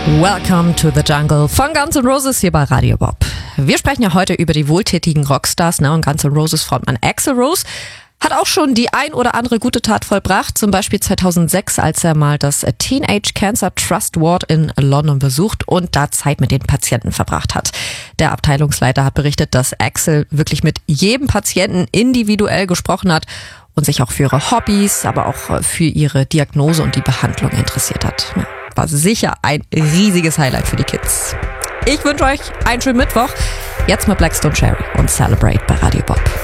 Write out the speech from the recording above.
Welcome to the Jungle von Guns N' Roses hier bei Radio Bob. Wir sprechen ja heute über die wohltätigen Rockstars, und Guns N' Roses Frontmann Axl Rose hat auch schon die ein oder andere gute Tat vollbracht, zum Beispiel 2006, als er mal das Teenage Cancer Trust Ward in London besucht und da Zeit mit den Patienten verbracht hat. Der Abteilungsleiter hat berichtet, dass Axl wirklich mit jedem Patienten individuell gesprochen hat und sich auch für ihre Hobbys, aber auch für ihre Diagnose und die Behandlung interessiert hat. War sicher ein riesiges Highlight für die Kids. Ich wünsche euch einen schönen Mittwoch. Jetzt mit Black Stone Cherry und Celebrate bei Radio Bob.